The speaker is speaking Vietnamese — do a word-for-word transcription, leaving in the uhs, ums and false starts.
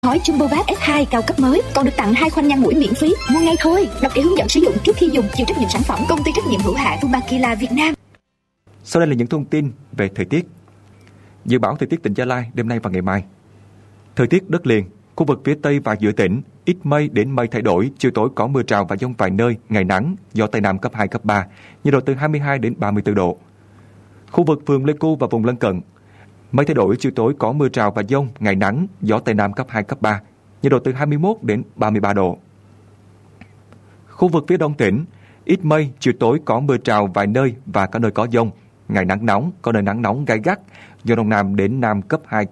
Gói Jumbovac ét hai cao cấp mới còn được tặng hai khoanh nhăn mũi miễn phí. Mua ngay thôi. Đọc kỹ hướng dẫn sử dụng trước khi dùng. Chịu trách nhiệm sản phẩm công ty trách nhiệm hữu hạn Fumakila Việt Nam. Sau đây là những thông tin về thời tiết. Dự báo thời tiết tỉnh Gia Lai đêm nay và ngày mai. Thời tiết đất liền, khu vực phía Tây và giữa tỉnh ít mây đến mây thay đổi, chiều tối có mưa rào và dông vài nơi, ngày nắng, gió Tây Nam cấp hai, cấp ba, nhiệt độ từ hai mươi hai đến ba mươi tư độ. Khu vực phường Pleiku và vùng lân cận, mây thay đổi, chiều tối có mưa rào và dông, ngày nắng, gió Tây Nam cấp hai, cấp ba, nhiệt độ từ hai mươi mốt đến ba mươi ba độ. Khu vực phía Đông tỉnh, ít mây, chiều tối có mưa rào vài nơi và có nơi có dông, ngày nắng nóng, có nơi nắng nóng gay gắt, gió Đông Nam đến Nam cấp hai,